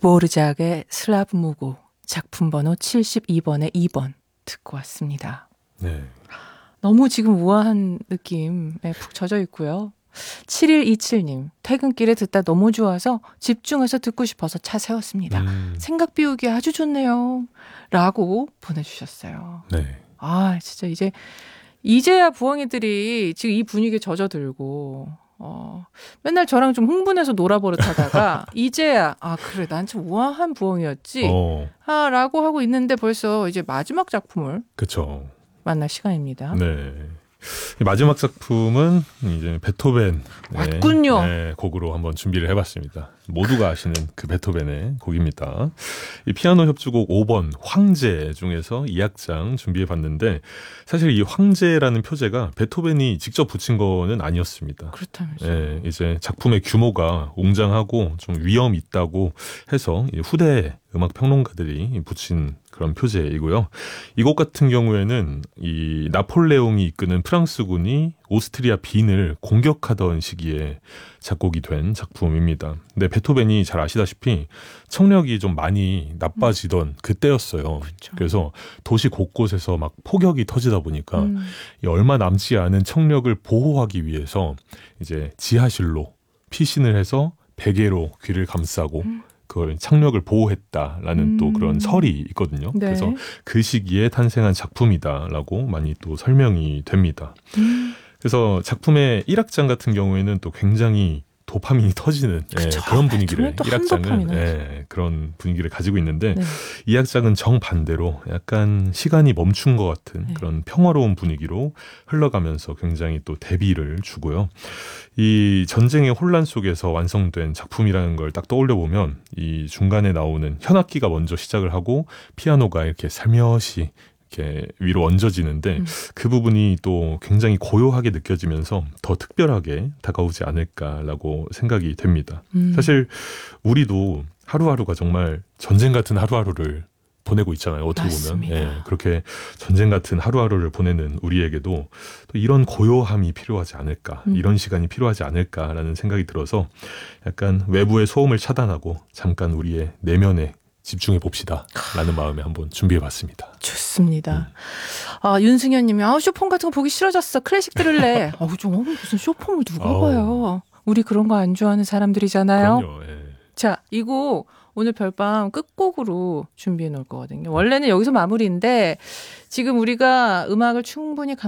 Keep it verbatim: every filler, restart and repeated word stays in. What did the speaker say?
드보르작의 슬라브무고 작품 번호 칠십이 번에 이 번 듣고 왔습니다. 네. 너무 지금 우아한 느낌에 푹 젖어 있고요. 칠일이칠 님, 퇴근길에 듣다 너무 좋아서 집중해서 듣고 싶어서 차 세웠습니다. 음. 생각 비우기 아주 좋네요. 라고 보내주셨어요. 네. 아, 진짜 이제, 이제야 부엉이들이 지금 이 분위기에 젖어들고, 어, 맨날 저랑 좀 흥분해서 놀아버릇 하다가, 이제야, 아, 그래, 난 참 우아한 부엉이였지. 어. 아, 라고 하고 있는데 벌써 이제 마지막 작품을 그쵸. 만날 시간입니다. 네. 마지막 작품은 이제 베토벤 맞군요. 네, 곡으로 한번 준비를 해봤습니다. 모두가 아시는 그 베토벤의 곡입니다. 이 피아노 협주곡 오 번 황제 중에서 이 악장 준비해봤는데 사실 이 황제라는 표제가 베토벤이 직접 붙인 거는 아니었습니다. 그렇다면서요. 네, 이제 작품의 규모가 웅장하고 좀 위험 있다고 해서 후대 음악 평론가들이 붙인 그런 표제이고요. 이 곡 같은 경우에는 이 나폴레옹이 이끄는 프랑스군이 오스트리아 빈을 공격하던 시기에 작곡이 된 작품입니다. 근데 베토벤이 잘 아시다시피 청력이 좀 많이 나빠지던 그때였어요. 그렇죠. 그래서 도시 곳곳에서 막 폭격이 터지다 보니까 음. 이 얼마 남지 않은 청력을 보호하기 위해서 이제 지하실로 피신을 해서 베개로 귀를 감싸고 음. 그걸 창력을 보호했다라는 음. 또 그런 설이 있거든요. 네. 그래서 그 시기에 탄생한 작품이다라고 많이 또 설명이 됩니다. 음. 그래서 작품의 일 악장 같은 경우에는 또 굉장히 도파민이 터지는 예, 그런 분위기를 일 악장은 예, 그런 분위기를 가지고 있는데 네. 이 악장은 정반대로 약간 시간이 멈춘 것 같은 네. 그런 평화로운 분위기로 흘러가면서 굉장히 또 대비를 주고요. 이 전쟁의 혼란 속에서 완성된 작품이라는 걸 딱 떠올려 보면 이 중간에 나오는 현악기가 먼저 시작을 하고 피아노가 이렇게 살며시 이렇게 위로 얹어지는데 음. 그 부분이 또 굉장히 고요하게 느껴지면서 더 특별하게 다가오지 않을까라고 생각이 됩니다. 음. 사실 우리도 하루하루가 정말 전쟁 같은 하루하루를 보내고 있잖아요. 어떻게 맞습니다. 보면. 예, 그렇게 전쟁 같은 하루하루를 보내는 우리에게도 또 이런 고요함이 필요하지 않을까, 음. 이런 시간이 필요하지 않을까라는 생각이 들어서 약간 외부의 소음을 차단하고 잠깐 우리의 내면에 집중해 봅시다 라는 마음에 한번 준비해 봤습니다. 좋습니다. 아, 윤승현 님이, 아, 쇼폼 같은 거 보기 싫어졌어. 클래식 들을래. 아우, 좀, 어, 무슨 쇼폼을 누가 아우. 봐요. 우리 그런 거 안 좋아하는 사람들이잖아요. 그럼요. 예. 자, 이 곡 오늘 별밤 끝곡으로 준비해 놓을 거거든요. 원래는 여기서 마무리인데 지금 우리가 음악을 충분히